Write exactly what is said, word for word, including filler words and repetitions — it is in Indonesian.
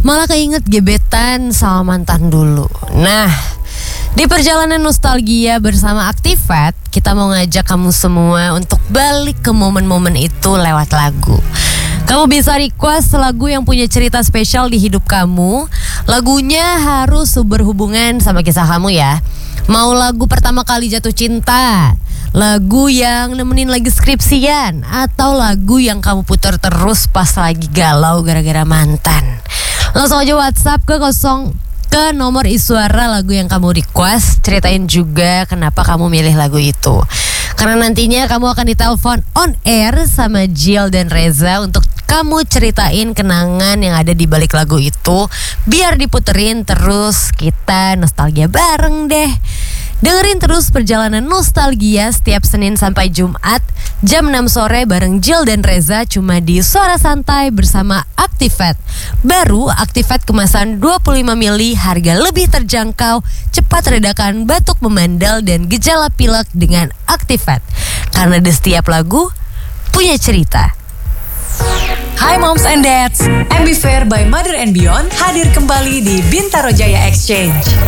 malah keinget gebetan sama mantan dulu. Nah, di perjalanan nostalgia bersama Activate, kita mau ngajak kamu semua untuk balik ke momen-momen itu lewat lagu. Kamu bisa request lagu yang punya cerita spesial di hidup kamu. Lagunya harus berhubungan sama kisah kamu ya. Mau lagu pertama kali jatuh cinta, lagu yang nemenin lagi skripsian, atau lagu yang kamu putar terus pas lagi galau gara-gara mantan. Langsung aja WhatsApp ke kosong ke nomor Iswara lagu yang kamu request. Ceritain juga kenapa kamu milih lagu itu, karena nantinya kamu akan ditelepon on air sama Jill dan Reza untuk kamu ceritain kenangan yang ada di balik lagu itu, biar diputerin terus kita nostalgia bareng deh. Dengerin terus perjalanan nostalgia setiap Senin sampai Jumat jam enam sore bareng Jill dan Reza, cuma di Suara Santai bersama Activate. Baru Activate kemasan dua puluh lima mili, harga lebih terjangkau, cepat redakan batuk memandal dan gejala pilek dengan Activate. Karena di setiap lagu punya cerita. Hai Moms and Dads, Ambifair by Mother and Beyond hadir kembali di Bintaro Jaya Exchange.